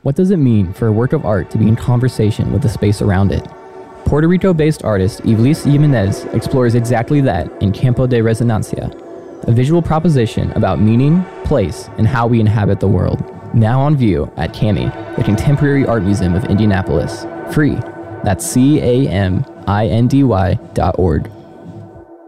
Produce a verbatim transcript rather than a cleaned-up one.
What does it mean for a work of art to be in conversation with the space around it? Puerto Rico-based artist Yvelis Jimenez explores exactly that in Campo de Resonancia, a visual proposition about meaning, place, and how we inhabit the world. Now on view at CAMI, the Contemporary Art Museum of Indianapolis. Free. That's C A M I N D Y dot org.